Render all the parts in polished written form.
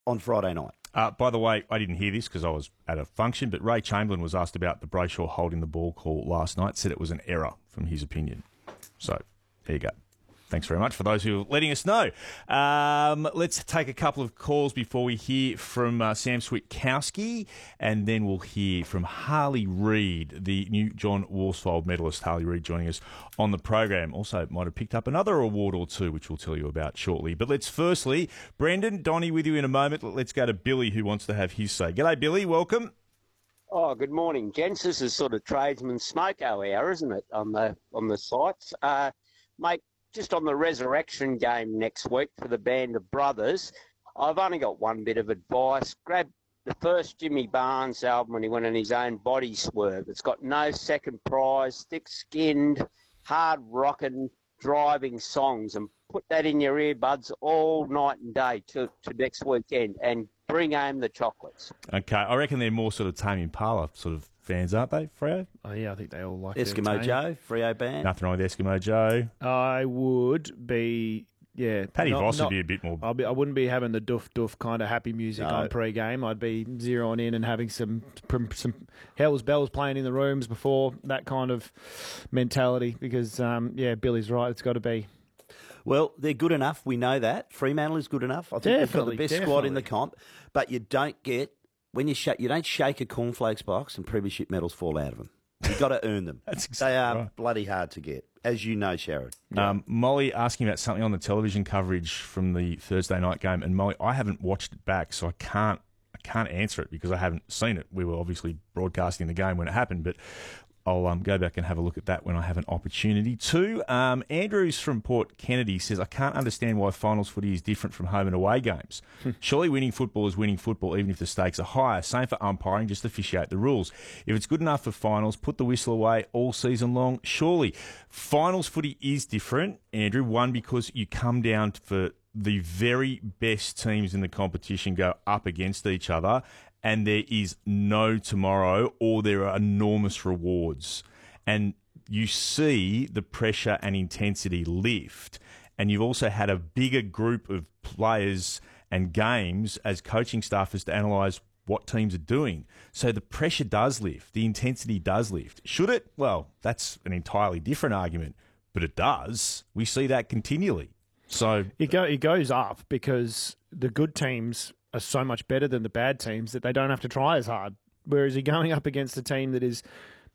on Friday night. By the way, I didn't hear this because I was at a function, but Ray Chamberlain was asked about the Brayshaw holding the ball call last night, said it was an error from his opinion. So, there you go. Thanks very much for those who are letting us know. Let's take a couple of calls before we hear from Sam Switkowski, and then we'll hear from Harley Reid, the new John Worsfold medalist. Harley Reid joining us on the program. Also might have picked up another award or two, which we'll tell you about shortly. But let's firstly, Brendan, Donnie with you in a moment. Let's go to Billy, who wants to have his say. G'day, Billy. Welcome. Oh, good morning, gents. This is sort of tradesman smoko hour, isn't it, on the sites? Mate, just on the resurrection game next week for the Band of Brothers, I've only got one bit of advice. Grab the first Jimmy Barnes album when he went on his own Body Swerve. It's got no second prize, thick-skinned, hard-rocking, driving songs, and put that in your earbuds all night and day to next weekend, and bring home the chocolates. Okay, I reckon they're more sort of Tame Impala sort of fans, aren't they, Freo? Oh, yeah, I think they all like Eskimo Joe, Freo band. Nothing wrong with Eskimo Joe. I would be, yeah. Paddy Voss would be a bit more... I wouldn't be having the doof kind of happy music on pre-game. I'd be zeroing in and having some Hell's Bells playing in the rooms before, that kind of mentality, because, Billy's right, it's got to be... Well, they're good enough. We know that. Fremantle is good enough. I think they've got the best squad in the comp. But you don't get you don't shake a cornflakes box and premiership medals fall out of them. You've got to earn them. That's exactly They are right. bloody hard to get, as you know, Sharon. Molly asking about something on the television coverage from the Thursday night game, and Molly, I haven't watched it back, so I can't answer it because I haven't seen it. We were obviously broadcasting the game when it happened, but I'll go back and have a look at that when I have an opportunity to. Andrews from Port Kennedy says, I can't understand why finals footy is different from home and away games. Surely winning football is winning football even if the stakes are higher. Same for umpiring, just officiate the rules. If it's good enough for finals, put the whistle away all season long. Surely finals footy is different, Andrew. One, because you come down for the very best teams in the competition go up against each other, and there is no tomorrow, or there are enormous rewards. And you see the pressure and intensity lift. And you've also had a bigger group of players and games as coaching staff as to analyse what teams are doing. So the pressure does lift. The intensity does lift. Should it? Well, that's an entirely different argument. But it does. We see that continually. So it goes up because the good teams are so much better than the bad teams that they don't have to try as hard. Whereas you're going up against a team that is,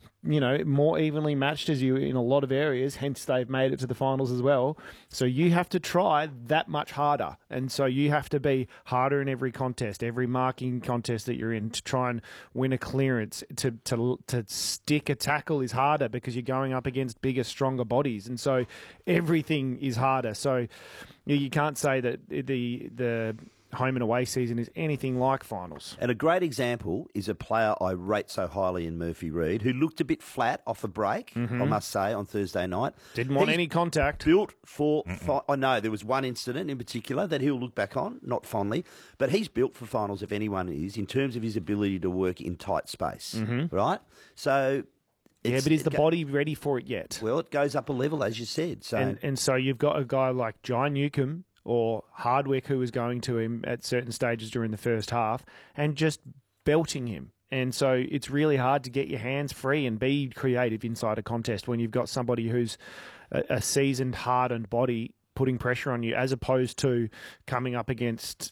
more evenly matched as you in a lot of areas, hence they've made it to the finals as well. So you have to try that much harder. And so you have to be harder in every contest, every marking contest that you're in, to try and win a clearance. To stick a tackle is harder because you're going up against bigger, stronger bodies. And so everything is harder. So you can't say that the home and away season is anything like finals. And a great example is a player I rate so highly in Murphy Reid, who looked a bit flat off a break, I must say, on Thursday night. Didn't want any contact. Built for... I know there was one incident in particular that he'll look back on, not fondly, but he's built for finals, if anyone is, in terms of his ability to work in tight space, right? So... Yeah, but is the body ready for it yet? Well, it goes up a level, as you said. So and so you've got a guy like Jai Newcomb or Hardwick who was going to him at certain stages during the first half and just belting him. And so it's really hard to get your hands free and be creative inside a contest when you've got somebody who's a seasoned, hardened body putting pressure on you, as opposed to coming up against,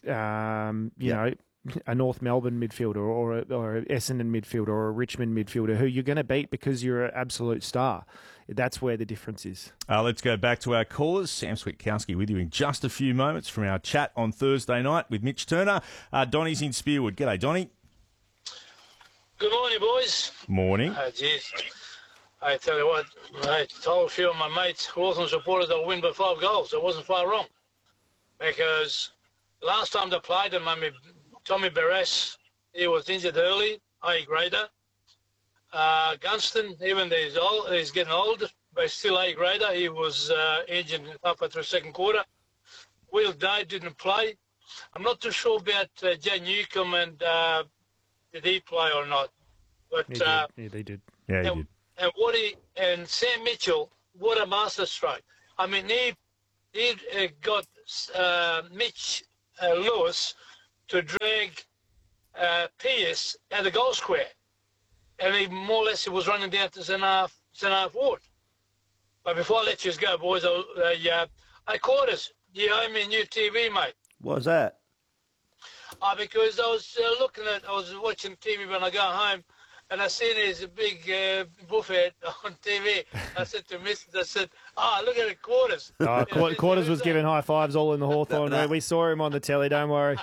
a North Melbourne midfielder or a Essendon midfielder or a Richmond midfielder who you're going to beat because you're an absolute star. That's where the difference is. Let's go back to our callers. Sam Switkowski with you in just a few moments from our chat on Thursday night with Mitch Turner. Donnie's in Spearwood. G'day, Donnie. Good morning, boys. Morning. Jeez. I tell you what, I told a few of my mates, Hawthorn supporters, they'll win by 5 goals. I wasn't far wrong. Because last time they played them, Tommy Beres, he was injured early, A grader. Gunston, even though he's getting old, but still A grader. He was injured halfway through the second quarter. Will Day didn't play. I'm not too sure about Jay Newcomb and did he play or not. But yeah, they did. Yeah, he did. And Sam Mitchell, what a masterstroke. He got Mitch Lewis to drag Pierce at the goal square. And he more or less he was running down to centre-half ward. But before I let you go, boys, I Quarters, you owe me a new TV, mate. What was that? Because I was watching TV when I go home, and I seen there's a big buffet on TV. I said to Mrs. I said, look at the Quarters. Quarters was giving high fives all in the Hawthorn. No. We saw him on the telly, don't worry.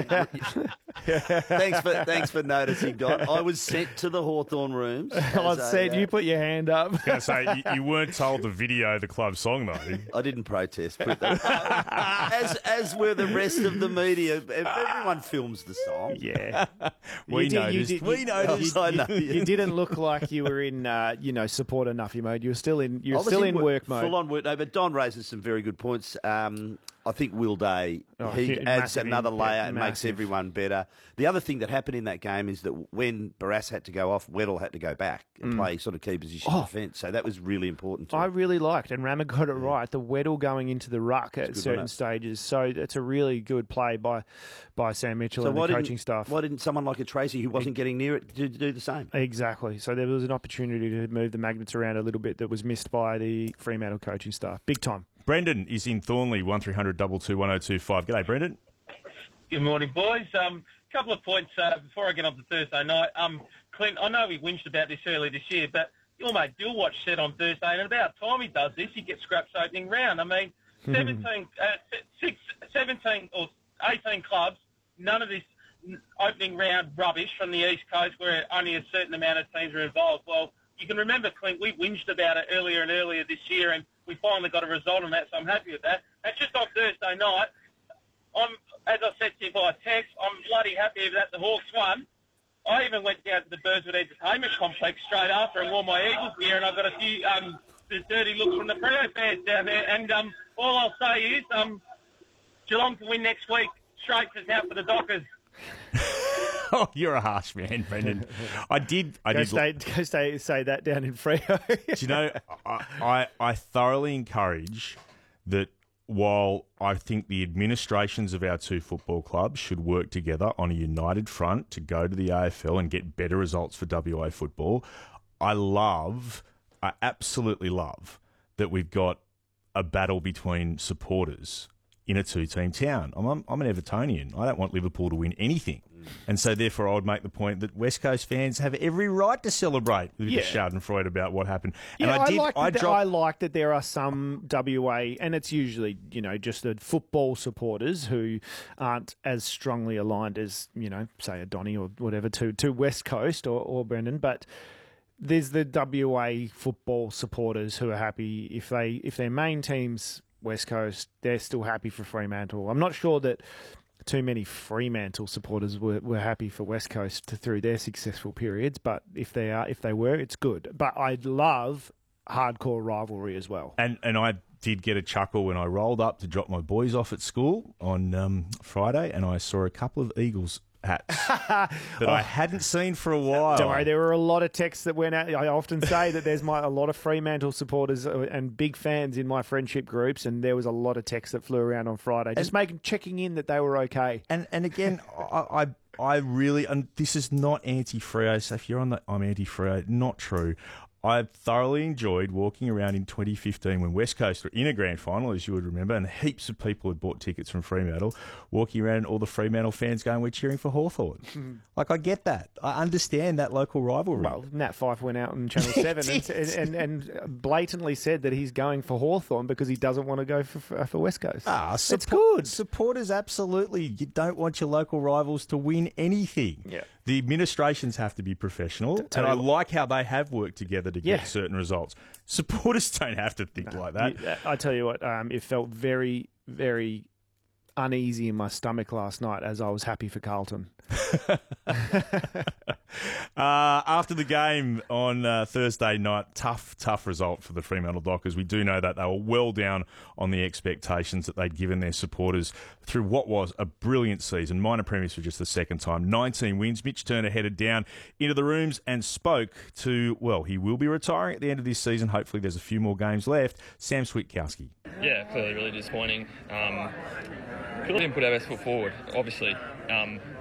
Thanks for noticing, Don. I was sent to the Hawthorn rooms. I said, you put your hand up. I was going to say, you weren't told to video the club song, though. I didn't protest. As were the rest of the media. Everyone films the song. Yeah. We noticed. I know. You didn't look like you were in, supporter nuffy mode. You were still in work mode. Full on work. No, but Don raises some very good points. I think Will Day, he adds another layer and makes everyone better. The other thing that happened in that game is that when Barrass had to go off, Weddle had to go back and play sort of key position defence. So that was really important too. I really liked, and Rammer got it right, the Weddle going into the ruck at certain stages. So it's a really good play by Sam Mitchell and the coaching staff. Why didn't someone like a Tracy who wasn't getting near it do the same? Exactly. So there was an opportunity to move the magnets around a little bit that was missed by the Fremantle coaching staff. Big time. Brendan is in Thornley, 1300 22 1025. G'day, Brendan. Good morning, boys. Couple of points before I get on to Thursday night. Clint, I know we whinged about this earlier this year, but your mate Dillwatch said on Thursday, and about time he does this, he gets scraps opening round. I mean, 17 or 18 clubs, none of this opening round rubbish from the East Coast where only a certain amount of teams are involved. Well, you can remember, Clint, we whinged about it earlier and earlier this year, and we finally got a result on that, so I'm happy with that. And just on Thursday night, as I said to you by text, I'm bloody happy that the Hawks won. I even went down to the Birdswood Entertainment Complex straight after and wore my Eagles gear, and I got a few dirty looks from the Freo fans down there. And all I'll say is Geelong can win next week. Straits is out for the Dockers. Oh, you're a harsh man, Brendan. I did say that down in Freo. Do you know, I thoroughly encourage that while I think the administrations of our two football clubs should work together on a united front to go to the AFL and get better results for WA football, I absolutely love that we've got a battle between supporters in a two-team town. I'm an Evertonian. I don't want Liverpool to win anything. And so, therefore, I would make the point that West Coast fans have every right to celebrate with Schadenfreude about what happened. And I like that there are some WA, and it's usually, just the football supporters who aren't as strongly aligned as, say a Donny or whatever to West Coast or Brendan, but there's the WA football supporters who are happy if their main team's West Coast, they're still happy for Fremantle. I'm not sure that too many Fremantle supporters were happy for West Coast through their successful periods, but if they were, it's good. But I love hardcore rivalry as well. And I did get a chuckle when I rolled up to drop my boys off at school on Friday, and I saw a couple of Eagles hats that I hadn't seen for a while. Don't worry, there were a lot of texts that went out. I often say that there's a lot of Fremantle supporters and big fans in my friendship groups, and there was a lot of texts that flew around on Friday, just checking in that they were okay. And again, I really, and this is not anti-Freo, so if you're on the I'm anti-Freo, not true. I thoroughly enjoyed walking around in 2015 when West Coast were in a grand final, as you would remember, and heaps of people had bought tickets from Fremantle, walking around and all the Fremantle fans going, we're cheering for Hawthorn. I get that. I understand that local rivalry. Well, Nat Fyfe went out on Channel 7 and blatantly said that he's going for Hawthorn because he doesn't want to go for West Coast. It's good. Supporters, absolutely. You don't want your local rivals to win anything. Yeah. The administrations have to be professional, and I like how they have worked together to get certain results. Supporters don't have to think like that. I tell you what, it felt very, very uneasy in my stomach last night as I was happy for Carlton. After the game on Thursday night, tough result for the Fremantle Dockers. We do know that they were well down on the expectations that they'd given their supporters through what was a brilliant season. Minor premiers for just the second time. 19 wins. Mitch Turner headed down into the rooms and spoke to, well, he will be retiring at the end of this season. Hopefully there's a few more games left. Sam Switkowski. Yeah, clearly really disappointing. We didn't put our best foot forward, obviously.